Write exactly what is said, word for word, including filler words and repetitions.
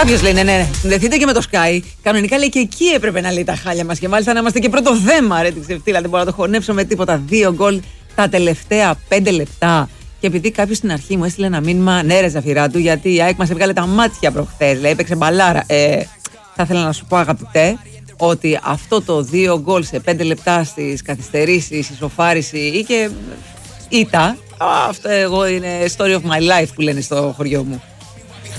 Κάποιος λέει, ναι, ναι, ναι, συνδεθείτε και με το Sky. Κανονικά λέει και εκεί έπρεπε να λέει τα χάλια μας. Και μάλιστα να είμαστε και πρώτο θέμα, ρε, την ξεφτύλα. Δεν μπορώ να το χωνέψω με τίποτα. Δύο γκολ τα τελευταία πέντε λεπτά. Και επειδή κάποιος στην αρχή μου έστειλε ένα μήνυμα, ναι, ρε Ζαφυράτου, γιατί η ΑΕΚ μας έβγαλε τα μάτια προχθές. Λέει, έπαιξε μπαλάρα. Ε, θα ήθελα να σου πω, αγαπητέ, ότι αυτό το δύο γκολ σε πέντε λεπτά στις καθυστερήσεις, ισοφάριση ή και ήττα, αυτό εγώ είναι story of my life που λένε στο χωριό μου.